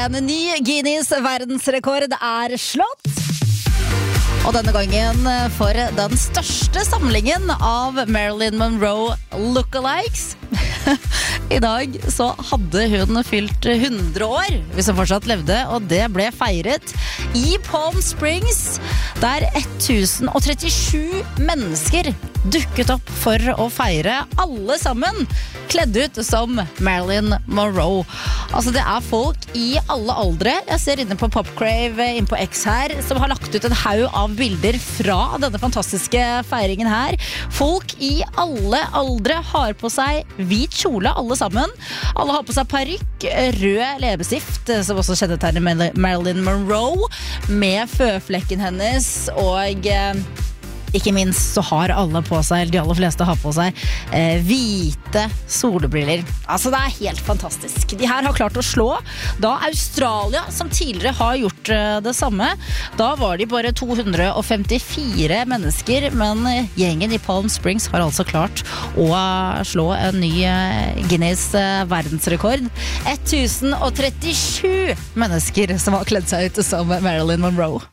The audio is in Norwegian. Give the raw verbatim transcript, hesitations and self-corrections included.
En ny Guinness verdensrekord er slått. Og denne gangen for den største samlingen av Marilyn Monroe lookalikes. I dag så hadde hun fylt hundre år, hvis hun fortsatt levde, og det ble feiret i Palm Springs, der tusen trettisju mennesker dukket opp for å feire, alle sammen kledd ut som Marilyn Monroe. Altså det er folk i alle aldre. Jeg ser inne på Popcrave, inne på X her, som har lagt ut en haug av bilder fra denne fantastiske feiringen her. Folk i alle aldre har på seg hvit kjole, alle sammen. Alle har på seg parykk, rød leppestift, som også kjennetegner Marilyn Monroe, med føflekken hennes, og ikke minst så har alle på seg, eller de aller fleste har på seg, eh, hvite solbriller. Altså det er helt fantastisk. De her har klart å slå da Australia, som tidligere har gjort eh, det samme. Da var de bare to hundre femtifire mennesker, men eh, gjengen i Palm Springs har altså klart å slå en ny eh, Guinness eh, verdensrekord. tusen trettisju mennesker som har kledd seg ut som Marilyn Monroe.